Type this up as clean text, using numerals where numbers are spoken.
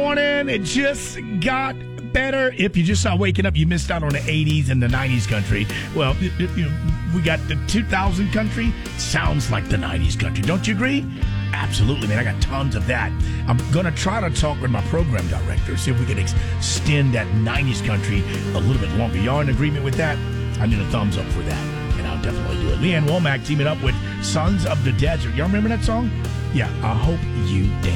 morning. It just got better. If you just saw Waking Up, you missed out on the 80s and the 90s country. Well, we got the 2000 country. Sounds like the 90s country. Don't you agree? Absolutely, man. I got tons of that. I'm going to try to talk with my program director, see if we can extend that 90s country a little bit longer. Y'all in agreement with that? I need a thumbs up for that, and I'll definitely do it. Leanne Womack teaming up with Sons of the Desert. Y'all remember that song? Yeah, I hope you dance.